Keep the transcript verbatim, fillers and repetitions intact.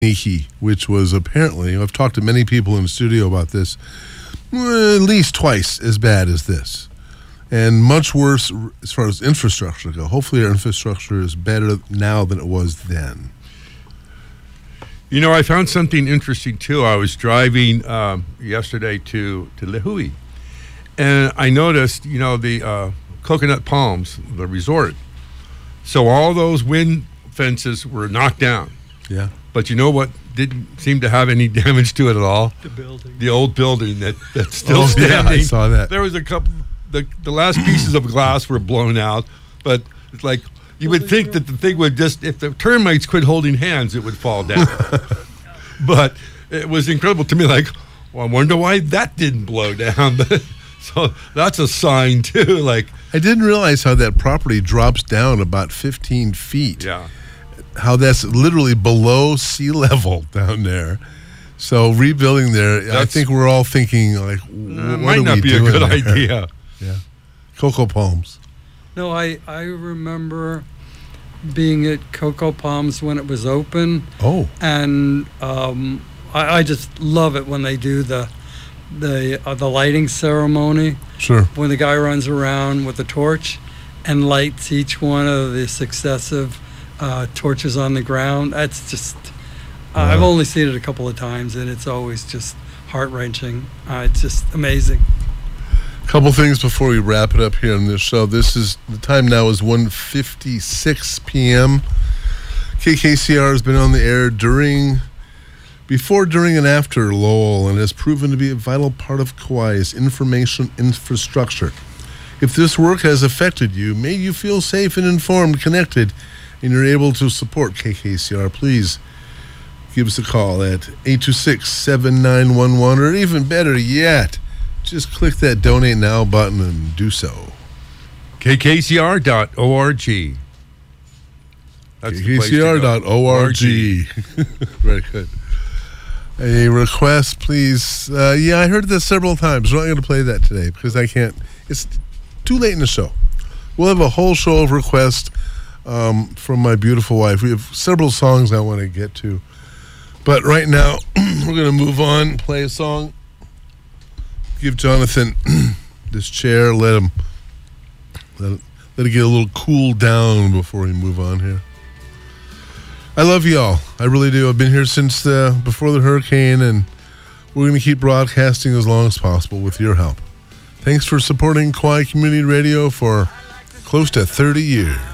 Niki, which was apparently, I've talked to many people in the studio about this, at least twice as bad as this. And much worse as far as infrastructure go. Hopefully our infrastructure is better now than it was then. You know, I found something interesting, too. I was driving um, yesterday to, to Lihue, and I noticed, you know, the uh, Coconut Palms, the resort. So all those wind fences were knocked down. Yeah. But you know what didn't seem to have any damage to it at all? The building. The old building that, that's still oh, standing. Yeah, I saw that. There was a couple, the, the last pieces of glass were blown out, but it's like, you would think that the thing would just, if the termites quit holding hands, it would fall down. But it was incredible to me, like, well, I wonder why that didn't blow down. So that's a sign, too. Like, I didn't realize how that property drops down about fifteen feet. Yeah. How that's literally below sea level down there. So rebuilding there, that's, I think we're all thinking, like, uh, what might are not we be a doing good there? idea. Yeah. Cocoa Palms. No, I, I remember being at Cocoa Palms when it was open. Oh. And um, I, I just love it when they do the the uh, the lighting ceremony. Sure. When the guy runs around with a torch and lights each one of the successive uh, torches on the ground. That's just, uh, Wow. I've only seen it a couple of times, and it's always just heart-wrenching. Uh, it's just amazing. Couple things before we wrap it up here on this show. This is, the time now is one fifty-six p.m. K K C R has been on the air during, before, during, and after Lowell, and has proven to be a vital part of Kauai's information infrastructure. If this work has affected you, made you feel safe and informed, connected, and you're able to support K K C R, please give us a call at eight two six, seven nine one one, or even better yet, just click that Donate Now button and do so. K K C R dot org. That's K K C R dot org. Very good. A request, please. Uh, yeah, I heard this several times. We're not going to play that today because I can't. It's too late in the show. We'll have a whole show of requests um, from my beautiful wife. We have several songs I want to get to. But right now, we're going to move on, play a song. Give Jonathan this chair. Let him let it, let it get a little cool down before we move on here. I love y'all. I really do. I've been here since uh, before the hurricane, and we're going to keep broadcasting as long as possible with your help. Thanks for supporting Kauai Community Radio for close to thirty years.